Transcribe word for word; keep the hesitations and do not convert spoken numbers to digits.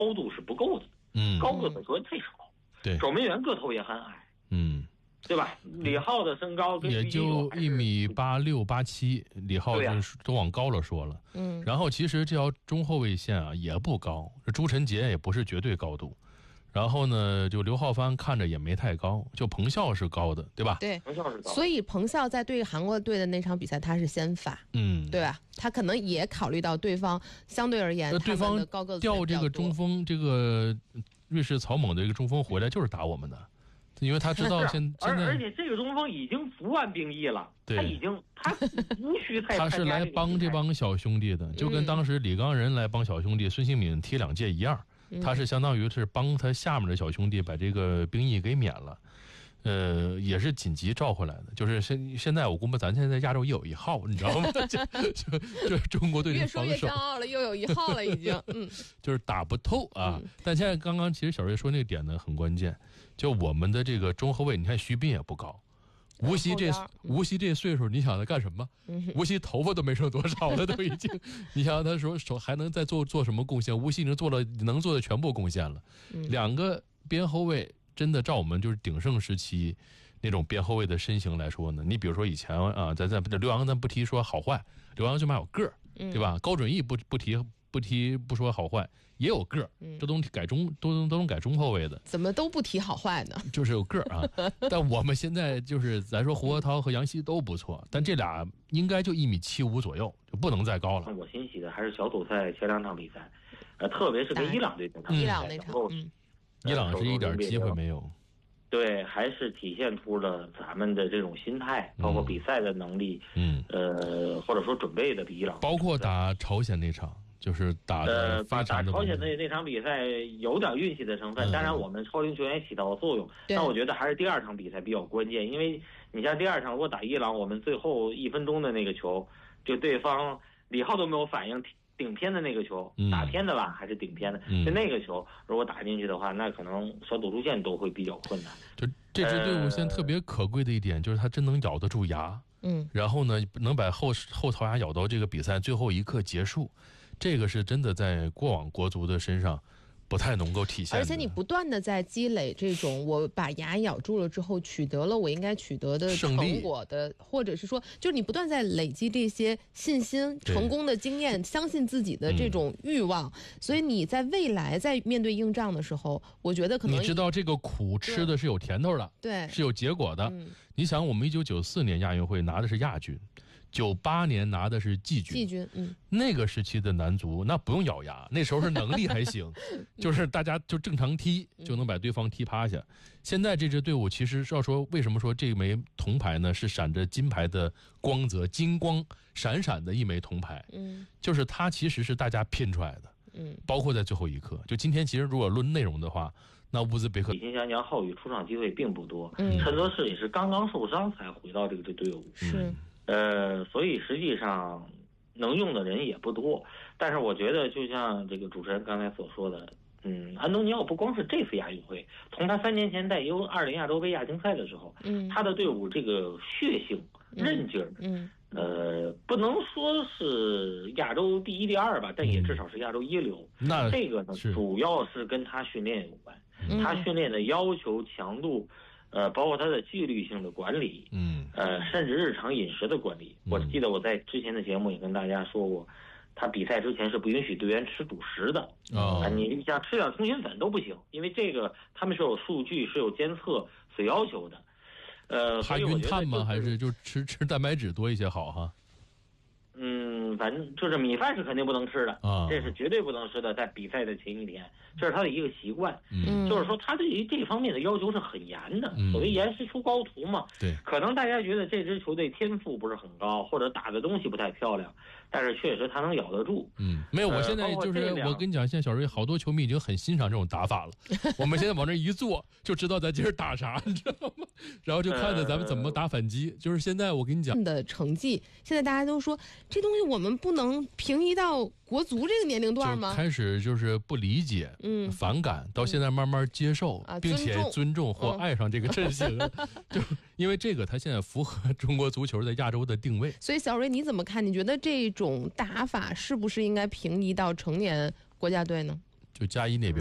高度是不够的， 嗯， 高个子球员太少， 对， 守门员个头也很矮， 嗯， 对吧？李浩的身高跟也就一米八六八七，李浩就是都往高了说了， 嗯， 然后其实这条中后卫线啊也不高，朱晨杰也不是绝对高度。然后呢，就刘浩帆看着也没太高，就彭笑是高的，对吧？ 对， 彭笑是高的。 所以彭笑在对韩国队的那场比赛，他是先发， 嗯， 对吧？他可能也考虑到对方相对而言， 对方高个子调这个中锋，这个瑞士草蜢的这个中锋回来就是打我们的，因为他知道现现在， 而且这个中锋已经服完兵役了，他已经他无需太他是来帮这帮小兄弟的，就跟当时李刚仁来帮小兄弟孙兴敏踢两届一样。他是相当于是帮他下面的小兄弟把这个兵役给免了，呃，也是紧急召回来的。就是现现在我估摸咱现在亚洲也有一号，你知道吗？就就就中国队的防守越说越骄傲了，又有一号了，已经，嗯， 就是打不透啊。嗯、但现在刚刚其实小瑞说那个点呢很关键，就我们的这个中后卫，你看徐斌也不高。吴曦这吴曦这岁数，你想他干什么？吴曦头发都没剩多少了，都已经。你想他说手还能再做做什么贡献？吴曦已经做了能做的全部贡献了。两个边后卫真的照我们就是鼎盛时期那种边后卫的身形来说呢，你比如说以前啊，咱咱刘洋咱不提说好坏，刘洋最起码有个儿，对吧？高准翼不不提不提不说好坏，也有个儿，这都改中都都能改中后卫的， 怎么都不提好坏呢？ 就是有个儿啊。但我们现在就是咱说胡国涛和杨希都不错，但这俩应该就一米七五左右，就不能再高了。 我欣喜的还是小组赛前两场比赛，呃，特别是跟伊朗队那场比赛， 伊朗那场，嗯， 伊朗是一点机会没有。 对，还是体现出了咱们的这种心态，包括比赛的能力， 嗯， 呃，或者说准备的比伊朗， 包括打朝鲜那场。就是打呃，打打朝鲜的那场比赛有点运气的成分， 嗯、 当然我们超龄球员起到作用，但我觉得还是第二场比赛比较关键，因为你像第二场如果打伊朗，我们最后一分钟的那个球，就对方李浩都没有反应，顶偏的那个球， 嗯、 打偏的吧还是顶偏的， 嗯、 就那个球如果打进去的话，那可能小组出线都会比较困难。 就这支队伍现在特别可贵的一点、呃、就是他真能咬得住牙， 嗯， 然后呢能把后后槽牙咬到这个比赛最后一刻结束。这个是真的在过往国足的身上不太能够体现的， 而且你不断的在积累这种我把牙咬住了之后取得了我应该取得的成果的，或者是说就是你不断在累积这些信心成功的经验，相信自己的这种欲望、嗯、所以你在未来在面对硬仗的时候，我觉得可能你知道这个苦吃的是有甜头的， 对， 是有结果的、 嗯、 你想我们一九九四年亚运会拿的是亚军，九八年拿的是季军， 季军，嗯， 那个时期的男足那不用咬牙，那时候是能力还行，就是大家就正常踢就能把对方踢趴下。现在这支队伍其实要说为什么说这枚铜牌呢？是闪着金牌的光泽，金光闪闪的一枚铜牌， 嗯，就是它其实是大家拼出来的， 嗯， 包括在最后一刻。就今天其实如果论内容的话，那乌兹别克李金香、杨浩宇出场机会并不多， 嗯， 陈泽世也是刚刚受伤才回到这个队伍， 是。 呃，所以实际上能用的人也不多，但是我觉得就像这个主持人刚才所说的，嗯，安东尼奥不光是这次亚运会，从他三年前在 U 二零亚洲杯亚青赛的时候， 嗯， 他的队伍这个血性、韧劲儿， 嗯， 呃，不能说是亚洲第一、第二吧，但也至少是亚洲一流。 嗯、那这个呢，主要是跟他训练有关， 嗯、 他训练的要求、强度。呃，包括他的纪律性的管理， 嗯， 呃，甚至日常饮食的管理。 嗯、 我记得我在之前的节目也跟大家说过，他比赛之前是不允许队员吃主食的。 哦， 啊，你像吃点通心粉都不行，因为这个他们是有数据、是有监测、所要求的。呃， 怕晕碳吗？ 就是、 还是就吃吃蛋白质多一些好哈？ 嗯，反正就是米饭是肯定不能吃的， 啊， 这是绝对不能吃的。在比赛的前一天，这是他的一个习惯。 嗯， 就是说他对于这方面的要求是很严的。 嗯、 所谓严师出高徒嘛。 对， 可能大家觉得这支球队天赋不是很高，或者打的东西不太漂亮，但是确实他能咬得住。 嗯，没有，我现在就是、呃、我跟你讲，现在小瑞好多球迷已经很欣赏这种打法了。我们现在往这一坐，就知道咱今儿打啥，你知道吗？然后就看着咱们怎么打反击。呃、就是现在我跟你讲的成绩，现在大家都说这东西我们不能平移到国足这个年龄段吗？ 开始就是不理解， 嗯， 反感，到现在慢慢接受， 啊、 并且尊重或爱上这个阵型，嗯、就因为这个，他现在符合中国足球在亚洲的定位。 所以小瑞你怎么看？你觉得这种打法是不是应该平移到成年国家队呢？ 就嘉一那边。